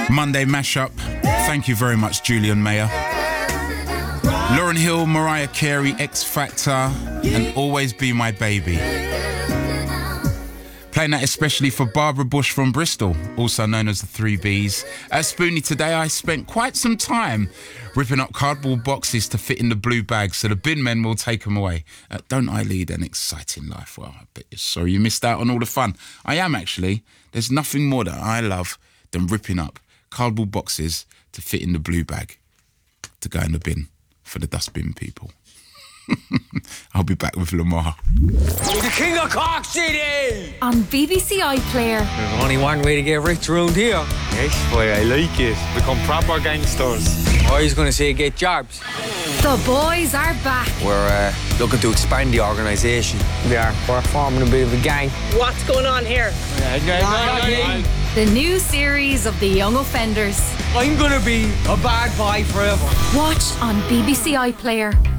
Monday mashup. Thank you very much, Julian Mayer. Lauryn Hill, Mariah Carey, X Factor, and Always Be My Baby. Playing that especially for Barbara Bush from Bristol, also known as the 3Bs. Spoonie, today I spent quite some time ripping up cardboard boxes to fit in the blue bag so the bin men will take them away. Don't I lead an exciting life? Well, I bet you're sorry you missed out on all the fun. I am, actually. There's nothing more that I love than ripping up cardboard boxes to fit in the blue bag to go in the bin for the dustbin people. I'll be back with Lamar. The King of Cork City! On BBC iPlayer. There's only one way to get rich around here. Yes, boy, I like it. Become proper gangsters. I was going to say get jobs. The boys are back. We're looking to expand the organisation. We're forming a bit of a gang. What's going on here? The new series of The Young Offenders. I'm going to be a bad boy forever. Watch on BBC iPlayer.